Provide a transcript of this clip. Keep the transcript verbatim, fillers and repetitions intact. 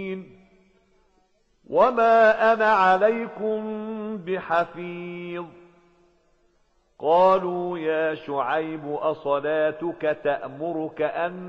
وما أنا عليكم بحفيظ قالوا يا شعيب أصلاتك تأمرك أن